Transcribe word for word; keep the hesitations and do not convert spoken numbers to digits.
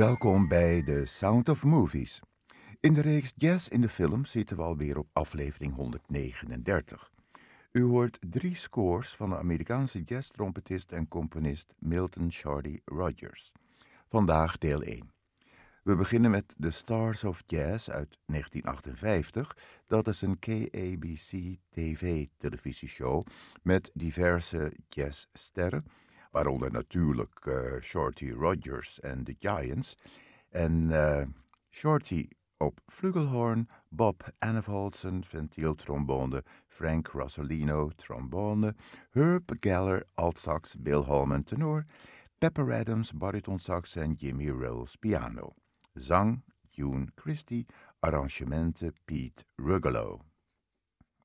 Welkom bij The Sound of Movies. In de reeks Jazz in de Film zitten we alweer op aflevering honderdnegenendertig. U hoort drie scores van de Amerikaanse jazztrompetist en componist Milton Shardy Rogers. Vandaag deel één. We beginnen met The Stars of Jazz uit negentien achtenvijftig. Dat is een K A B C T V-televisieshow met diverse jazzsterren, waaronder natuurlijk uh, Shorty Rogers en The Giants. En uh, Shorty op flugelhorn, Bob Annevolson, ventieltrombone, Frank Rosolino, trombone, Herb Geller, altsax, Bill Holman, tenor, Pepper Adams, baritonsax en Jimmy Rolls, piano. Zang, June Christie, arrangementen, Pete Rugolo.